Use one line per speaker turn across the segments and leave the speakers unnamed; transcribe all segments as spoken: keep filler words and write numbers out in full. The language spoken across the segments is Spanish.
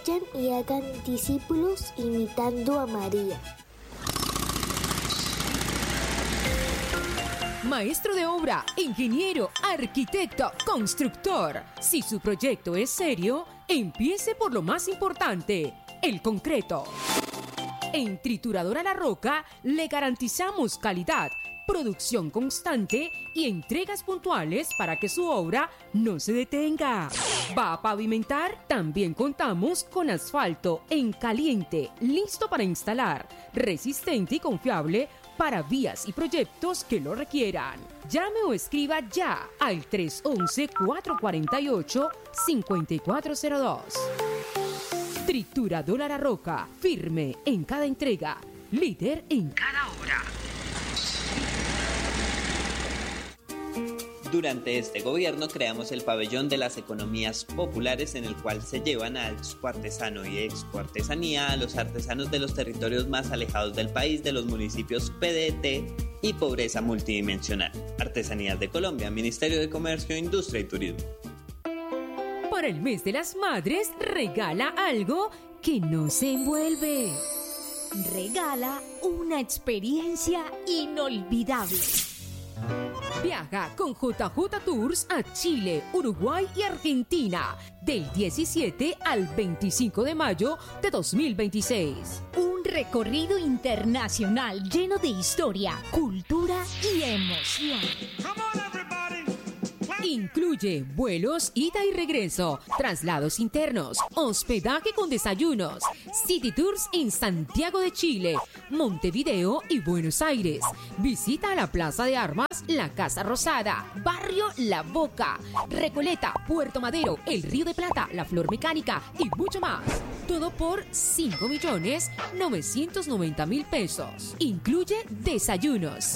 Vayan y hagan discípulos imitando a María.
Maestro de obra, ingeniero, arquitecto, constructor. Si su proyecto es serio, empiece por lo más importante, el concreto. En Trituradora La Roca le garantizamos calidad, producción constante y entregas puntuales para que su obra no se detenga. ¿Va a pavimentar? También contamos con asfalto en caliente, listo para instalar, resistente y confiable para vías y proyectos que lo requieran. Llame o escriba ya al tres once, cuatro cuatro ocho, cinco cuatro cero dos. Trituradora La Roca, firme en cada entrega, líder en cada obra.
Durante este gobierno creamos el pabellón de las economías populares, en el cual se llevan a expoartesano y expoartesanía a los artesanos de los territorios más alejados del país, de los municipios P D T y pobreza multidimensional. Artesanías de Colombia, Ministerio de Comercio, Industria y Turismo.
Para el mes de las madres, regala algo que no se envuelve.
Regala una experiencia inolvidable.
Viaja con J J Tours a Chile, Uruguay y Argentina del diecisiete al veinticinco de mayo de dos mil veintiséis.
Un recorrido internacional lleno de historia, cultura y emoción.
Incluye vuelos, ida y regreso, traslados internos, hospedaje con desayunos, City Tours en Santiago de Chile, Montevideo y Buenos Aires. Visita a la Plaza de Armas, la Casa Rosada, Barrio La Boca, Recoleta, Puerto Madero, el Río de Plata, la Flor Mecánica y mucho más. Todo por cinco millones novecientos noventa mil pesos. Incluye desayunos.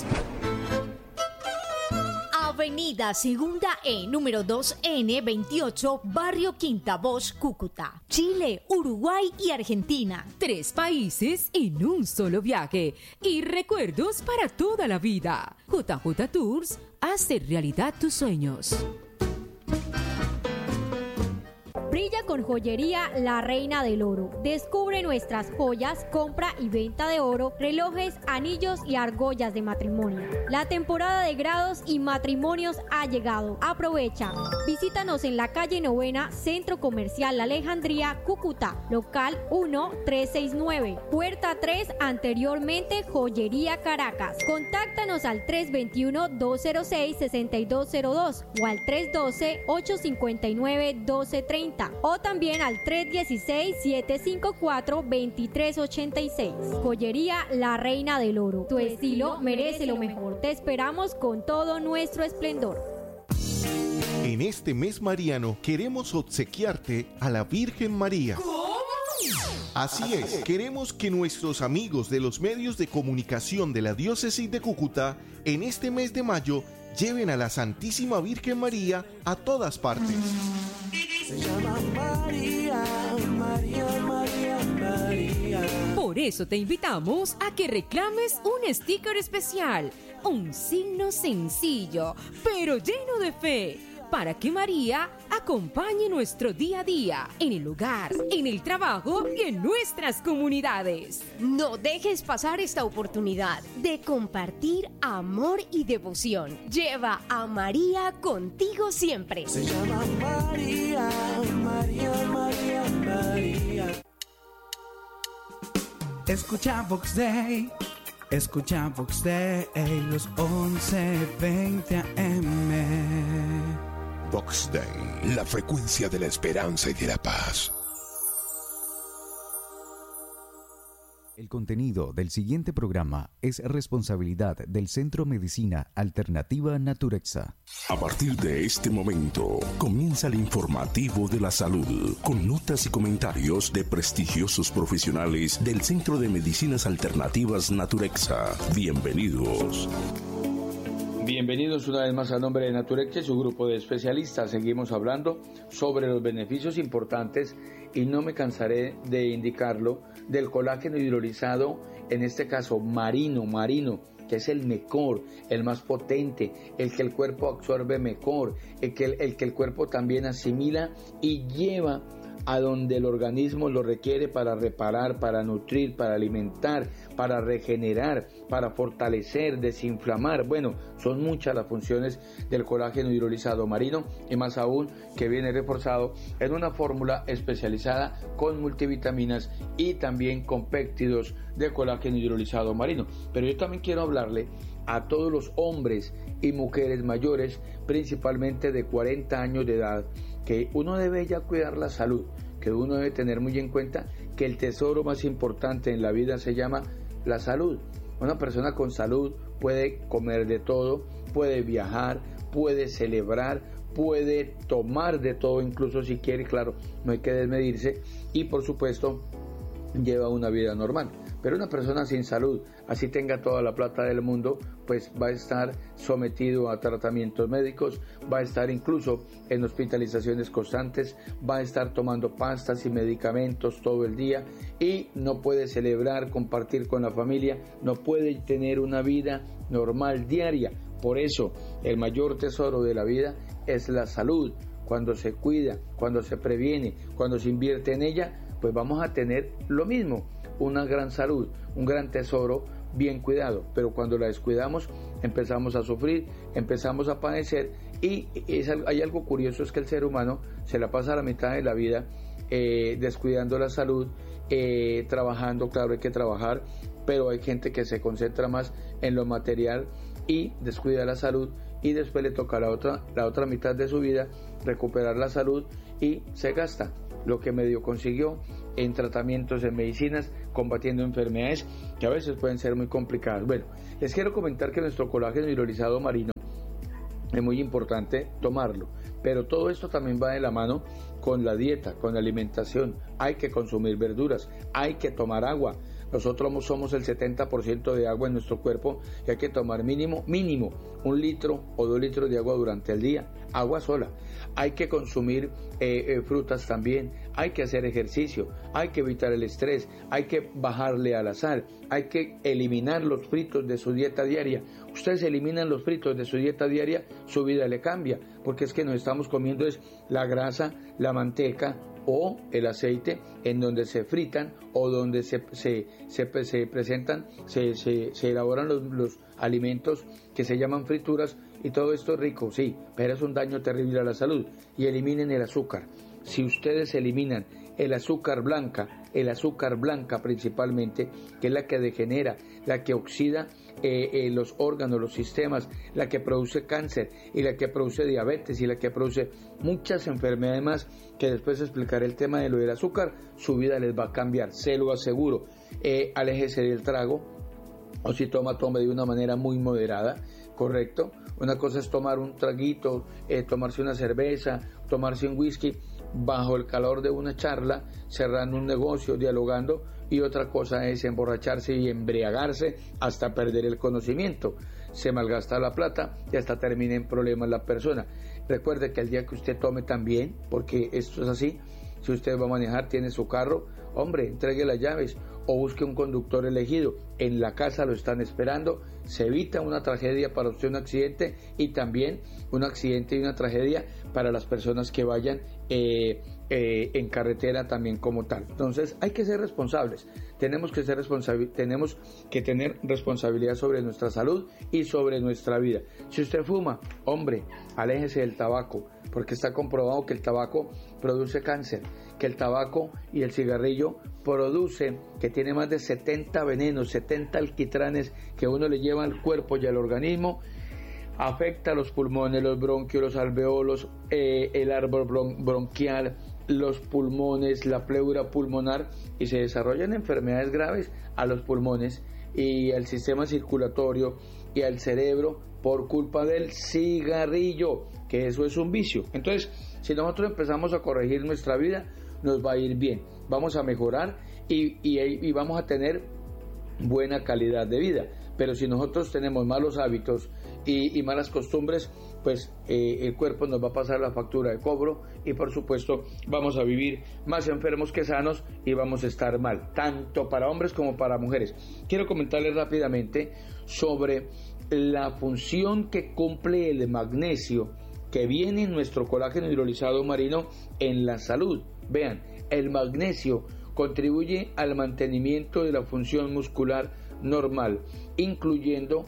Avenida Segunda E, número dos N veintiocho, Barrio Quinta Voz, Cúcuta, Chile, Uruguay y Argentina.
Tres países en un solo viaje y recuerdos para toda la vida. J J Tours hace realidad tus sueños.
Brilla con Joyería La Reina del Oro. Descubre nuestras joyas, compra y venta de oro, relojes, anillos y argollas de matrimonio. La temporada de grados y matrimonios ha llegado. Aprovecha. Visítanos en la calle Novena, Centro Comercial La Alejandría, Cúcuta, local uno tres seis nueve, puerta tres, anteriormente Joyería Caracas. Contáctanos al tres dos uno, dos cero seis, seis dos cero dos o al tres uno dos, ocho cinco nueve, uno dos tres cero o también al tres uno seis, siete cinco cuatro, dos tres ocho seis. Joyería La Reina del Oro. Tu estilo merece lo mejor. Te esperamos con todo nuestro esplendor.
En este mes mariano queremos obsequiarte a la Virgen María.
¿Cómo?
Así es, queremos que nuestros amigos de los medios de comunicación de la Diócesis de Cúcuta en este mes de mayo lleven a la Santísima Virgen María a todas partes.
Se llama María, María, María, María.
Por eso te invitamos a que reclames un sticker especial, un signo sencillo, pero lleno de fe, para que María acompañe nuestro día a día, en el hogar, en el trabajo y en nuestras comunidades.
No dejes pasar esta oportunidad de compartir amor y devoción. Lleva a María contigo siempre.
Se llama María, María, María, María.
Escucha Vox Day, escucha Vox Day, los once veinte A M.
Vox Day, la frecuencia de la esperanza y de la paz.
El contenido del siguiente programa es responsabilidad del Centro Medicina Alternativa Naturexa.
A partir de este momento, comienza el informativo de la salud, con notas y comentarios de prestigiosos profesionales del Centro de Medicinas Alternativas Naturexa. Bienvenidos.
Bienvenidos una vez más a Nombre de Naturexa, su grupo de especialistas. Seguimos hablando sobre los beneficios importantes, y no me cansaré de indicarlo, del colágeno hidrolizado, en este caso marino, marino, que es el mejor, el más potente, el que el cuerpo absorbe mejor, el que el, el que el cuerpo también asimila y lleva a donde el organismo lo requiere para reparar, para nutrir, para alimentar, para regenerar, para fortalecer, desinflamar. Bueno, son muchas las funciones del colágeno hidrolizado marino, y más aún que viene reforzado en una fórmula especializada con multivitaminas y también con péptidos de colágeno hidrolizado marino. Pero yo también quiero hablarle a todos los hombres y mujeres mayores, principalmente de cuarenta años de edad, que uno debe ya cuidar la salud, que uno debe tener muy en cuenta que el tesoro más importante en la vida se llama la salud. Una persona con salud puede comer de todo, puede viajar, puede celebrar, puede tomar de todo, incluso si quiere, claro, no hay que desmedirse, y por supuesto lleva una vida normal. Pero una persona sin salud, así tenga toda la plata del mundo, pues va a estar sometido a tratamientos médicos, va a estar incluso en hospitalizaciones constantes, va a estar tomando pastas y medicamentos todo el día y no puede celebrar, compartir con la familia, no puede tener una vida normal diaria. Por eso, el mayor tesoro de la vida es la salud. Cuando se cuida, cuando se previene, cuando se invierte en ella, pues vamos a tener lo mismo, una gran salud, un gran tesoro bien cuidado. Pero cuando la descuidamos, empezamos a sufrir, empezamos a padecer, y es, hay algo curioso, es que el ser humano se la pasa la mitad de la vida eh, descuidando la salud, eh, trabajando, claro, hay que trabajar, pero hay gente que se concentra más en lo material y descuida la salud, y después le toca la otra, la otra mitad de su vida recuperar la salud y se gasta lo que medio consiguió en tratamientos, en medicinas, combatiendo enfermedades que a veces pueden ser muy complicadas. Bueno, les quiero comentar que nuestro colágeno hidrolizado marino es muy importante tomarlo, pero todo esto también va de la mano con la dieta, con la alimentación. Hay que consumir verduras, hay que tomar agua. Nosotros somos el setenta por ciento de agua en nuestro cuerpo y hay que tomar mínimo, mínimo un litro o dos litros de agua durante el día, agua sola. Hay que consumir eh, eh, frutas también, hay que hacer ejercicio, hay que evitar el estrés, hay que bajarle a la sal, hay que eliminar los fritos de su dieta diaria. Ustedes eliminan los fritos de su dieta diaria, su vida le cambia, porque es que nos estamos comiendo es la grasa, la manteca o el aceite en donde se fritan o donde se, se, se, se presentan, se, se, se elaboran los, los alimentos que se llaman frituras, y todo esto es rico, sí, pero es un daño terrible a la salud. Y eliminen el azúcar. Si ustedes eliminan el azúcar blanca, el azúcar blanca principalmente, que es la que degenera, la que oxida eh, eh, los órganos, los sistemas, la que produce cáncer y la que produce diabetes y la que produce muchas enfermedades más, que después explicaré el tema de lo del azúcar, su vida les va a cambiar, se lo aseguro. Eh, aléjese del trago, o si toma, tome de una manera muy moderada, correcto. Una cosa es tomar un traguito, eh, tomarse una cerveza, tomarse un whisky bajo el calor de una charla, cerrando un negocio, dialogando, y otra cosa es emborracharse y embriagarse hasta perder el conocimiento. Se malgasta la plata y hasta termina en problemas la persona. Recuerde que el día que usted tome también, porque esto es así, si usted va a manejar, tiene su carro, hombre, entregue las llaves o busque un conductor elegido. En la casa lo están esperando. Se evita una tragedia para usted, un accidente, y también un accidente y una tragedia para las personas que vayan eh, eh, en carretera también como tal. Entonces hay que ser responsables. Tenemos que ser responsables, tenemos que tener responsabilidad sobre nuestra salud y sobre nuestra vida. Si usted fuma, hombre, aléjese del tabaco, porque está comprobado que el tabaco produce cáncer, que el tabaco y el cigarrillo produce, que tiene más de setenta venenos, setenta alquitranes que uno le lleva al cuerpo y al organismo, afecta los pulmones, los bronquios, los alveolos, eh, el árbol bron- bronquial, los pulmones, la pleura pulmonar, y se desarrollan enfermedades graves a los pulmones y al sistema circulatorio y al cerebro por culpa del cigarrillo, que eso es un vicio. Entonces, si nosotros empezamos a corregir nuestra vida, nos va a ir bien, vamos a mejorar y, y, y vamos a tener buena calidad de vida. Pero si nosotros tenemos malos hábitos y, y malas costumbres, pues eh, el cuerpo nos va a pasar la factura de cobro y por supuesto vamos a vivir más enfermos que sanos y vamos a estar mal, tanto para hombres como para mujeres. Quiero comentarles rápidamente sobre la función que cumple el magnesio que viene en nuestro colágeno hidrolizado marino en la salud. Vean, El magnesio contribuye al mantenimiento de la función muscular normal, incluyendo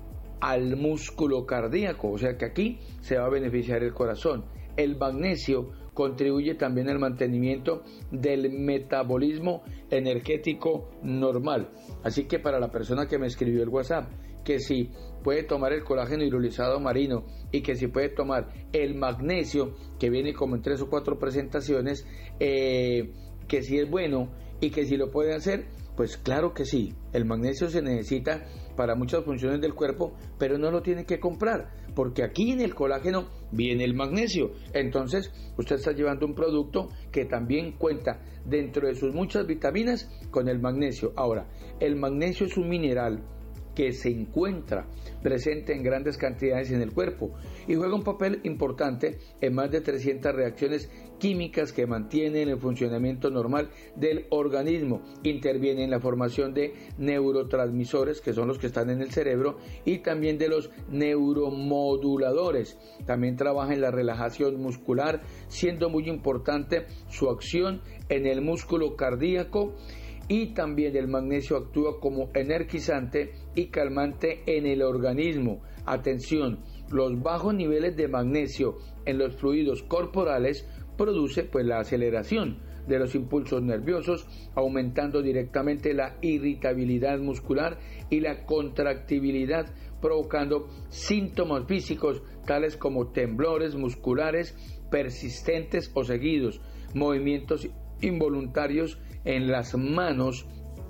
al músculo cardíaco, o sea que aquí se va a beneficiar el corazón. El magnesio contribuye también al mantenimiento del metabolismo energético normal. Así que para la persona que me escribió el WhatsApp, que si puede tomar el colágeno hidrolizado marino y que si puede tomar el magnesio, que viene como en tres o cuatro presentaciones, eh, que si es bueno y que si lo puede hacer, pues claro que sí. El magnesio se necesita para muchas funciones del cuerpo, pero no lo tiene que comprar, porque aquí en el colágeno viene el magnesio. Entonces usted está llevando un producto que también cuenta dentro de sus muchas vitaminas con el magnesio. Ahora, el magnesio es un mineral que se encuentra presente en grandes cantidades en el cuerpo y juega un papel importante en más de trescientas reacciones químicas que mantienen el funcionamiento normal del organismo. Interviene en la formación de neurotransmisores, que son los que están en el cerebro, y también de los neuromoduladores. También trabaja en la relajación muscular, siendo muy importante su acción en el músculo cardíaco. Y también el magnesio actúa como energizante y calmante en el organismo. Atención, los bajos niveles de magnesio en los fluidos corporales produce pues la aceleración de los impulsos nerviosos, aumentando directamente la irritabilidad muscular y la contractibilidad, provocando síntomas físicos tales como temblores musculares persistentes o seguidos, movimientos involuntarios en las manos,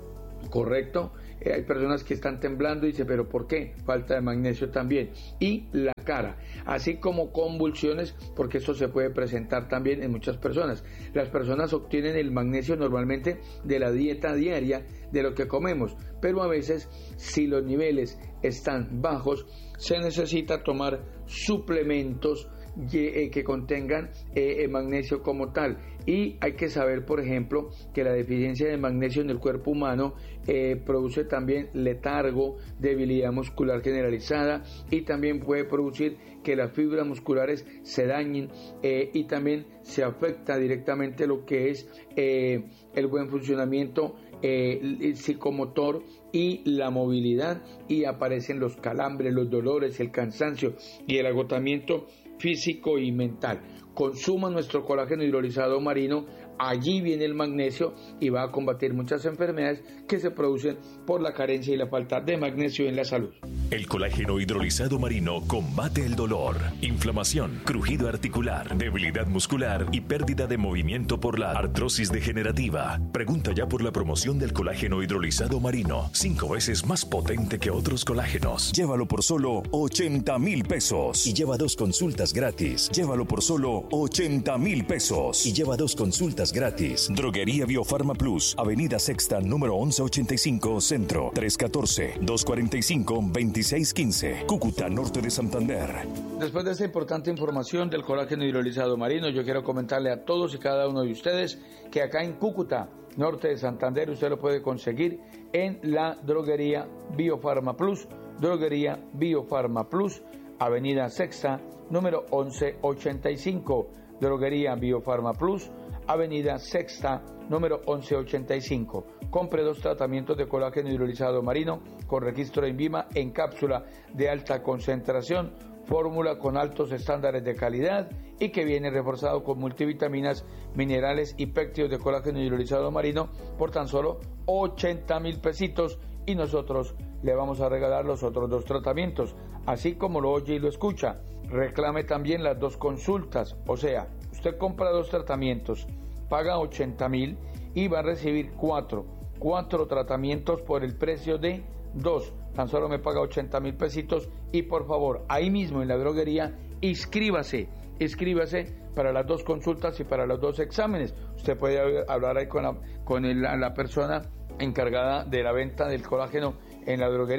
correcto. Eh, hay personas que están temblando y dicen, pero ¿por qué? Falta de magnesio también. Y la cara, así como convulsiones, porque esto se puede presentar también en muchas personas. Las personas obtienen el magnesio normalmente de la dieta diaria, de lo que comemos, pero a veces si los niveles están bajos, se necesita tomar suplementos que contengan eh, magnesio como tal. Y hay que saber, por ejemplo, que la deficiencia de magnesio en el cuerpo humano eh, produce también letargo, debilidad muscular generalizada, y también puede producir que las fibras musculares se dañen eh, y también se afecta directamente lo que es eh, el buen funcionamiento eh, psicomotor y la movilidad, y aparecen los calambres, los dolores, el cansancio y el agotamiento físico y mental. Consuma nuestro colágeno hidrolizado marino, allí viene el magnesio y va a combatir muchas enfermedades que se producen por la carencia y la falta de magnesio en la salud.
El colágeno hidrolizado marino combate el dolor, inflamación, crujido articular, debilidad muscular y pérdida de movimiento por la artrosis degenerativa. Pregunta ya por la promoción del colágeno hidrolizado marino, cinco veces más potente que otros colágenos.
Llévalo por solo ochenta mil pesos y lleva dos consultas gratis. Llévalo por solo ochenta mil pesos y lleva dos consultas gratis. Droguería Biofarma Plus, Avenida Sexta, número once ochenta y cinco, Centro, tres uno cuatro, dos cuatro cinco, dos seis uno cinco, Cúcuta, norte de Santander.
Después de esta importante información del colágeno hidrolizado marino, yo quiero comentarle a todos y cada uno de ustedes que acá en Cúcuta, norte de Santander, usted lo puede conseguir en la droguería Biofarma Plus, droguería Biofarma Plus, Avenida Sexta, número once ochenta y cinco, droguería Biofarma Plus, Avenida Sexta, número once ochenta y cinco. Compre dos tratamientos de colágeno hidrolizado marino con registro de INVIMA en cápsula de alta concentración, fórmula con altos estándares de calidad y que viene reforzado con multivitaminas, minerales y péptidos de colágeno hidrolizado marino por tan solo ochenta mil pesitos, y nosotros le vamos a regalar los otros dos tratamientos, así como lo oye y lo escucha. Reclame también las dos consultas, o sea, usted compra dos tratamientos, paga ochenta mil y va a recibir cuatro, cuatro tratamientos por el precio de dos. Tan solo me paga ochenta mil pesitos y por favor, ahí mismo en la droguería, inscríbase, inscríbase para las dos consultas y para los dos exámenes. Usted puede hablar ahí con la, con el, la persona encargada de la venta del colágeno en la droguería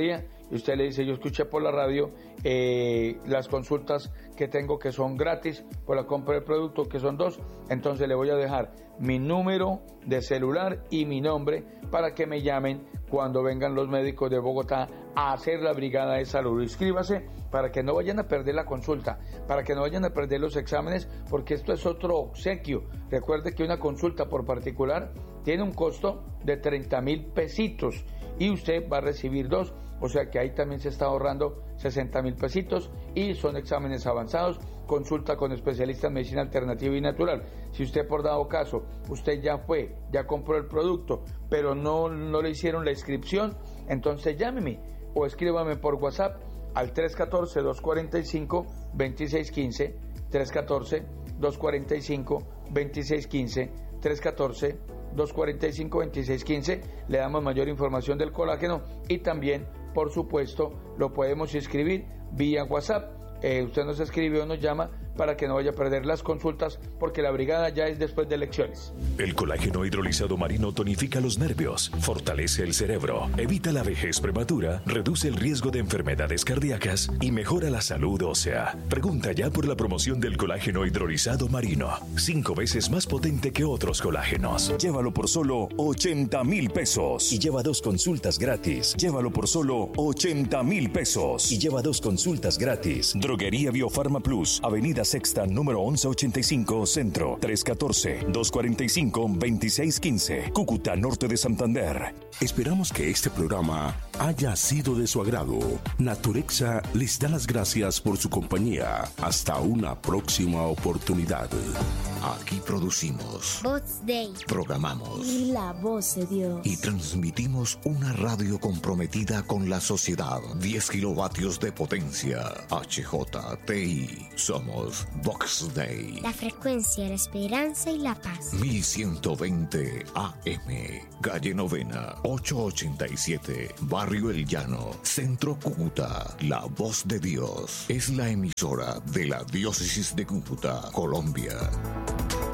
y usted le dice, yo escuché por la radio eh, las consultas que tengo que son gratis por la compra del producto, que son dos, entonces le voy a dejar mi número de celular y mi nombre para que me llamen cuando vengan los médicos de Bogotá a hacer la brigada de salud. Inscríbase para que no vayan a perder la consulta, para que no vayan a perder los exámenes, porque esto es otro obsequio. Recuerde que una consulta por particular tiene un costo de treinta mil pesitos y usted va a recibir dos, o sea que ahí también se está ahorrando sesenta mil pesitos y son exámenes avanzados, consulta con especialistas en medicina alternativa y natural. Si usted por dado caso, usted ya fue, ya compró el producto, pero no, no le hicieron la inscripción, entonces llámeme o escríbame por WhatsApp al tres uno cuatro, dos cuatro cinco, dos seis uno cinco, tres uno cuatro, dos cuatro cinco, dos seis uno cinco, tres uno cuatro, dos cuatro cinco, dos seis uno cinco, le damos mayor información del colágeno y también, por supuesto, lo podemos inscribir vía WhatsApp. Eh, usted nos escribe o nos llama para que no vaya a perder las consultas, porque la brigada ya es después de elecciones.
El colágeno hidrolizado marino tonifica los nervios, fortalece el cerebro, evita la vejez prematura, reduce el riesgo de enfermedades cardíacas y mejora la salud ósea. Pregunta ya por la promoción del colágeno hidrolizado marino, cinco veces más potente que otros colágenos.
Llévalo por solo ochenta mil pesos y lleva dos consultas gratis. Llévalo por solo ochenta mil pesos y lleva dos consultas gratis. Droguería Biofarma Plus, Avenida Sexta, número once ochenta y cinco, Centro, tres uno cuatro, dos cuatro cinco, dos seis uno cinco, Cúcuta, Norte de Santander.
Esperamos que este programa haya sido de su agrado. Naturexa les da las gracias por su compañía. Hasta una próxima oportunidad. Aquí producimos,
Voz Day,
programamos
y la voz de Dios.
y transmitimos una radio comprometida con la sociedad. diez kilovatios de potencia. H J T I. Somos Vox Day.
La frecuencia, la esperanza y la paz.
mil ciento veinte A M. Calle Novena, ochocientos ochenta y siete. Barrio El Llano, Centro Cúcuta. La Voz de Dios es la emisora de la Diócesis de Cúcuta, Colombia.